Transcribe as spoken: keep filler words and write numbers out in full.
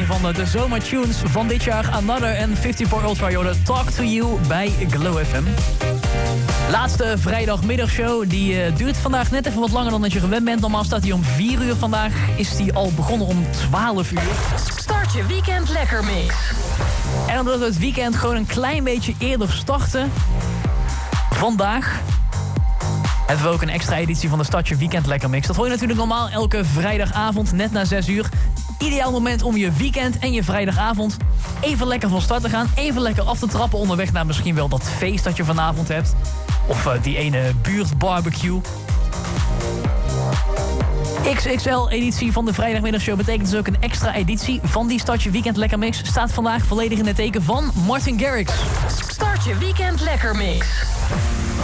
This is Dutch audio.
van de zomertunes van dit jaar. Another en vijfenvijftig Ultra Yoda Talk to You bij Glow F M. Laatste vrijdagmiddagshow, die uh, duurt vandaag net even wat langer dan dat je gewend bent. Normaal staat hij om vier uur, vandaag is die al begonnen om twaalf uur. Start je weekend lekker mix. En omdat we het weekend gewoon een klein beetje eerder starten, vandaag hebben we ook een extra editie van de Start je Weekend Lekker Mix. Dat hoor je natuurlijk normaal elke vrijdagavond net na zes uur. Ideaal moment om je weekend en je vrijdagavond even lekker van start te gaan. Even lekker af te trappen onderweg naar misschien wel dat feest dat je vanavond hebt. Of uh, die ene buurtbarbecue. X X L-editie van de vrijdagmiddagshow betekent dus ook een extra editie van die Start je Weekend Lekker Mix. Staat vandaag volledig in het teken van Martin Garrix. Start je weekend lekker mix.